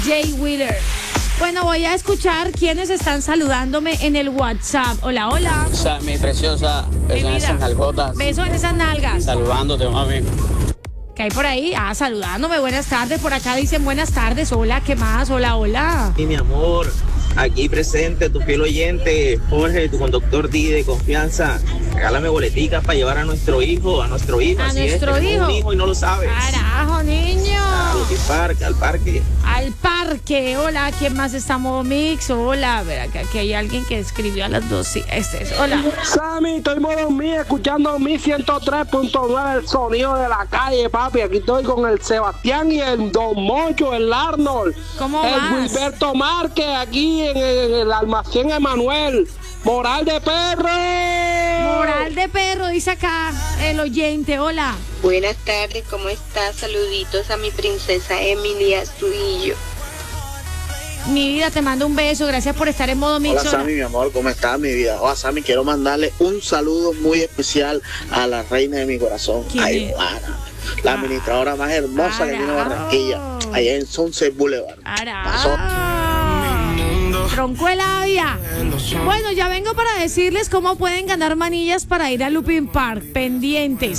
Jay Wheeler. Bueno, voy a escuchar quiénes están saludándome en el WhatsApp. Hola, hola. Mi preciosa, beso en esas nalgotas. Beso en esas nalgas. Saludándote, mami. ¿Qué hay por ahí? Saludándome. Buenas tardes. Por acá dicen buenas tardes. Hola, ¿qué más? Hola, hola. Y mi amor, aquí presente, tu fiel oyente, Jorge, tu conductor de confianza. Regálame boleticas para llevar a nuestro hijo. A Así nuestro es, hijo. Un hijo y no lo sabes. Carajo, niño. Al parque. Al parque. Hola, ¿quién más está en modo mix? Hola, a ver, aquí hay alguien que escribió a las 2. Sí, este es. Hola. Sammy, estoy en modo mix, escuchando mi 103.9, el sonido de la calle, papi. Aquí estoy con el Sebastián y el Don Mocho, el Arnold. ¿Cómo el vas? Wilberto Márquez, aquí en el almacén Emanuel. Moral de perro. Moral de perro, dice acá el oyente. Hola. Buenas tardes, ¿cómo estás? Saluditos a mi princesa Emilia Astudillo. Mi vida, te mando un beso. Gracias por estar en modo mix. Hola Sammy, mi amor, ¿cómo estás, mi vida? Hola Sammy, quiero mandarle un saludo muy especial a la reina de mi corazón, a Ivana, la administradora más hermosa que tiene Barranquilla, allá en Sunset Boulevard. Tronco el labia. Bueno, ya vengo para decirles cómo pueden ganar manillas para ir a Lupin Park. Pendientes.